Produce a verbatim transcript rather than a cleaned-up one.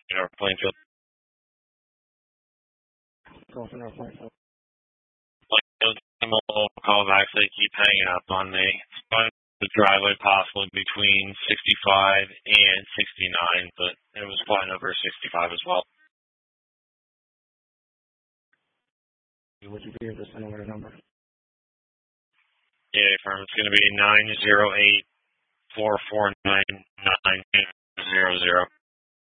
North Plainfield. Going for North Plainfield. Plainfield call back, so they keep hanging up on me. The driveway possibly between sixty-five and sixty-nine, but it was flying over sixty-five as well. Would you be able to send over the number? Yeah, firm. It's going to be nine zero eight four four nine nine zero zero.